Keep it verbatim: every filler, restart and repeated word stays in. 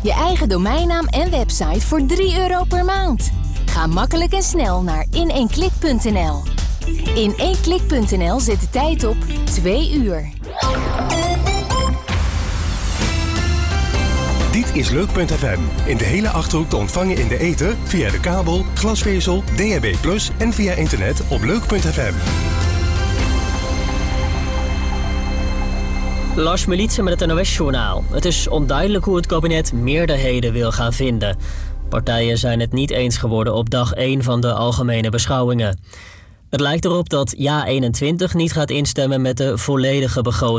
Je eigen domeinnaam en website voor drie euro per maand. Ga makkelijk en snel naar in één klik punt n l. in één klik punt n l zet de tijd op twee uur. Dit is Leuk punt f m. In de hele Achterhoek te ontvangen in de ether, via de kabel, glasvezel, D A B plus en via internet op leuk punt f m. Lars Militse met het N O S-journaal. Het is onduidelijk hoe het kabinet meerderheden wil gaan vinden. Partijen zijn het niet eens geworden op dag één van de algemene beschouwingen. Het lijkt erop dat Ja eenentwintig niet gaat instemmen met de volledige begroting.